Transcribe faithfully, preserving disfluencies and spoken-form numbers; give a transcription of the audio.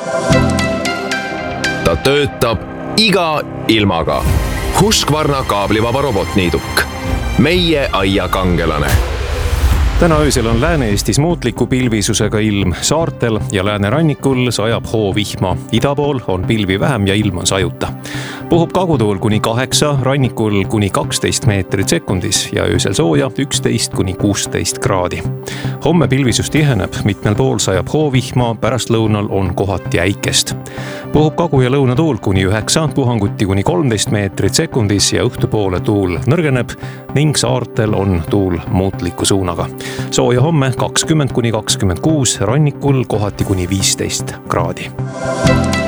ta töötab iga ilmaga. Husqvarna kaablivaba robotniiduk. Meie aia kangelane. Täna öösel on Lääne-Eestis muutliku pilvisusega ilm. Saartel ja läänerannikul sajab hoovihma. Ida pool on pilvi vähem ja ilm on sajuta. Puhub kagutuul kuni kaheksa, rannikul kuni kaksteist meetrit sekundis ja öösel sooja üksteist kuni kuusteist kraadi. Homme pilvisus tiheneb, mitmel pool sajab hoovihma, pärast lõunal on kohati äikest. Puhub kagu- ja lõunatuul kuni üheksa, puhanguti kuni kolmteist meetrit sekundis ja õhtupoole tuul nõrgeneb ning saartel on tuul muutliku suunaga. Sooja homme kakskümmend kuni kakskümmend kuus, rannikul kohati kuni viisteist kraadi.